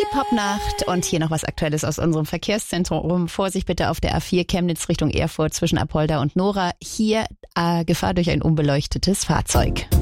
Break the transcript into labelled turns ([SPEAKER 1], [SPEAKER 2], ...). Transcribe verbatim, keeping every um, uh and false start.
[SPEAKER 1] Popnacht und hier noch was Aktuelles aus unserem Verkehrszentrum. Vorsicht bitte auf der A vier Chemnitz Richtung Erfurt zwischen Apolda und Nora. Hier äh, Gefahr durch ein unbeleuchtetes Fahrzeug.